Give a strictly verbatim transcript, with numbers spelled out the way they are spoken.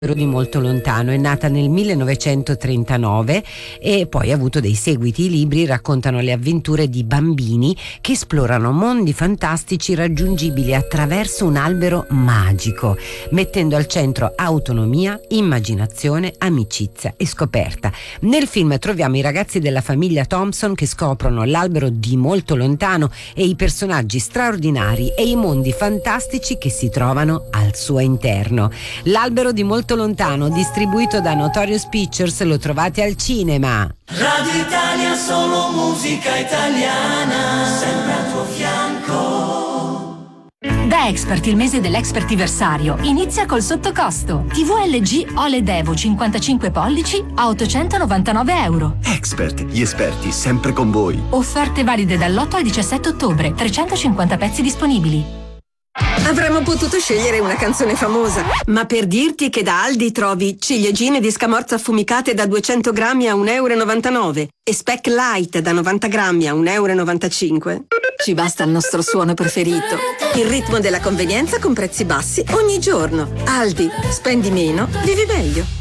Di molto lontano, è nata nel millenovecentotrentanove e poi ha avuto dei seguiti. I libri raccontano le avventure di bambini che esplorano mondi fantastici raggiungibili attraverso un albero magico, mettendo al centro autonomia, immaginazione, amicizia e scoperta. Nel film troviamo i ragazzi della famiglia Thompson che scoprono l'albero di molto lontano e i personaggi straordinari e i mondi fantastici che si trovano al suo interno. L'albero di molto lontano, distribuito da Notorious Pictures, lo trovate al cinema. Radio Italia, solo musica italiana, sempre al tuo fianco. Da Expert, il mese dell'expertiversario inizia col sottocosto. T V L G O L E D Evo cinquantacinque pollici a ottocentonovantanove euro. Expert, gli esperti sempre con voi. Offerte valide dall'otto al diciassette ottobre, trecentocinquanta pezzi disponibili. Avremmo potuto scegliere una canzone famosa, ma per dirti che da Aldi trovi ciliegine di scamorza affumicate da duecento grammi a un euro e novantanove e Speck Light da novanta grammi a un euro e novantacinque, ci basta il nostro suono preferito. Il ritmo della convenienza con prezzi bassi ogni giorno. Aldi, spendi meno, vivi meglio.